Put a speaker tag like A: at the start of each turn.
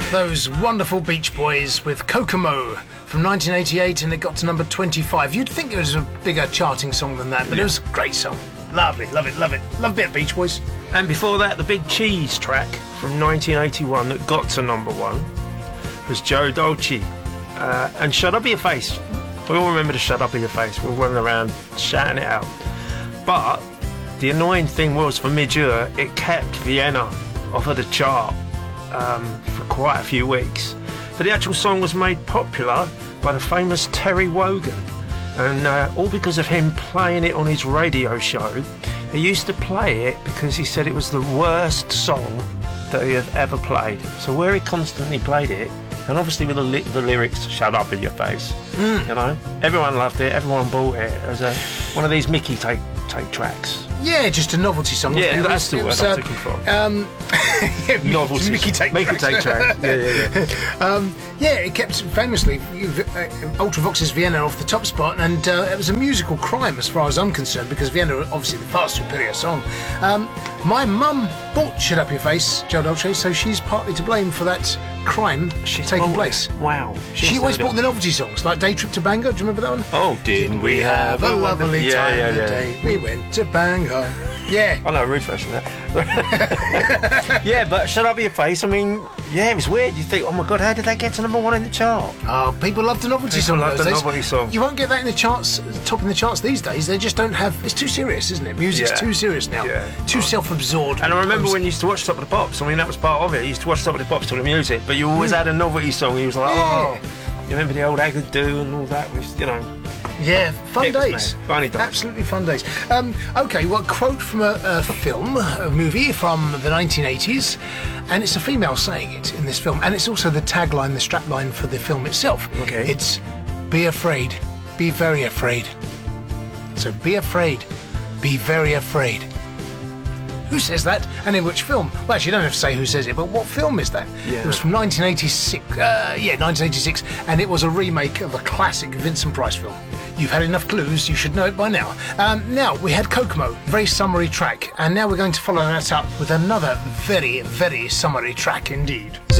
A: Those wonderful Beach Boys with Kokomo from 1988, and it got to number 25. You'd think it was a bigger charting song than that, but it was a great song. Lovely, love it, love it. Love a bit of Beach Boys.
B: And before that, the Big Cheese track from 1981 that got to number one was Joe Dolce. And Shut Up Your Face. We all remember the Shut Up Your Face. We were running around shouting it out. But the annoying thing was, for Midge-Ure, it kept Vienna off of the chart for quite a few weeks. But the actual song was made popular by the famous Terry Wogan. And all because of him playing it on his radio show. He used to play it because he said it was the worst song that he had ever played. So where he constantly played it, and obviously with the lyrics, shut up in your face, you know, everyone loved it, everyone bought it as one of these Mickey take tracks.
A: Yeah, just a novelty song.
B: Yeah, that's the word I'm looking for.
A: Novelty.
B: Mickey take tracks.
A: Yeah, it kept famously Ultravox's Vienna off the top spot, and it was a musical crime as far as I'm concerned, because Vienna, obviously the far superior song. My mum bought Shut Up Your Face, Joe Dolce, so she's partly to blame for that crime taking place.
B: Wow.
A: She always bought the novelty songs, like Day Trip to Bangor. Do you remember that one?
B: Oh, didn't we have a lovely time
A: today? We went to Bangor. Yeah.
B: I know, refreshing that. Yeah, but Shut Up Your Face, I mean, yeah, it was weird. You think, oh my God, how did that get to number one in the chart?
A: Oh, people love the novelty song.
B: Love the novelty song.
A: You won't get that in the charts, top in the charts these days. They just don't have. It's too serious, isn't it? Music's too serious now. Yeah. Too self-absorbed.
B: And I remember when you used to watch Top of the Pops. I mean, that was part of it. You used to watch Top of the Pops to the music, but you always had a novelty song. You was like, oh, you remember the old Agadoo and all that? Was, you know.
A: Yeah, fun days.
B: Funny days.
A: Absolutely fun days. Okay, well, a quote from a movie from the 1980s, and it's a female saying it in this film, and it's also the tagline, the strapline for the film itself.
B: Okay.
A: It's, be afraid, be very afraid. So be afraid, be very afraid. Who says that, and in which film? Well, actually, you don't have to say who says it, but what film is that?
B: Yeah.
A: It was from 1986. 1986, and it was a remake of a classic Vincent Price film. You've had enough clues, you should know it by now. Now, we had Kokomo, very summery track, and now we're going to follow that up with another very, very summery track indeed.